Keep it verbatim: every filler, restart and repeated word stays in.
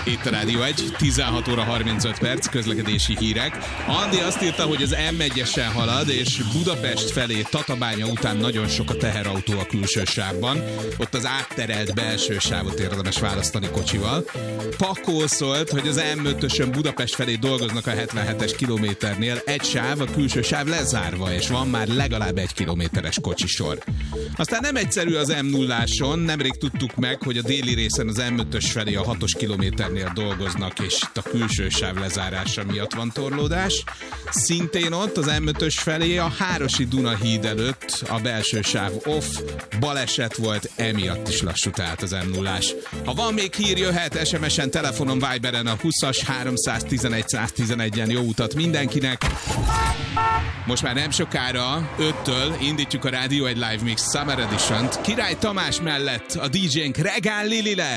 Itt a Rádió egy, tizenhat óra harmincöt perc, közlekedési hírek. Andi azt írta, hogy az em egyesen halad, és Budapest felé Tatabánya után nagyon sok a teherautó a külső sávban. Ott az átterelt belső sávot érdemes választani kocsival. Pakó szólt, hogy az em ötösön Budapest felé dolgoznak a hetvenhetes kilométernél. Egy sáv, a külső sáv lezárva, és van már legalább egy kilométeres kocsisor. Aztán nem egyszerű az em nulláson, nemrég tudtuk meg, hogy a déli részen az em ötös felé a hatos kilométernél dolgoznak, és itt a külső sáv lezárása miatt van torlódás. Szintén ott az em ötös felé a Hárosi Duna híd előtt a belső sáv off, baleset volt, emiatt is lassú tehát az em nullás. Ha van még hír, jöhet es em es-en, telefonon, Viberen a húszas háromszáztizenegy száztizenegyen. Jó utat mindenkinek! Most már nem sokára, öttől indítjuk a Rádió egy Live Mix Summer Edition-t. Király Tamás mellett a dé jénk Regán Lili lesz.